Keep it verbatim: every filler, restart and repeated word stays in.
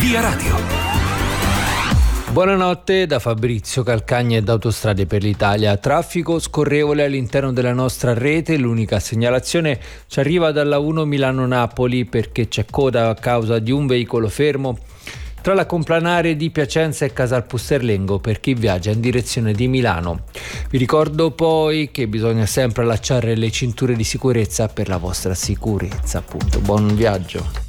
Via Radio. Buonanotte da Fabrizio Calcagna e da Autostrade per l'Italia. Traffico scorrevole all'interno della nostra rete. L'unica segnalazione ci arriva dalla uno Milano-Napoli perché c'è coda a causa di un veicolo fermo tra la complanare di Piacenza e Casal Pusterlengo per chi viaggia in direzione di Milano. Vi ricordo poi che bisogna sempre allacciare le cinture di sicurezza per la vostra sicurezza, appunto. Buon viaggio.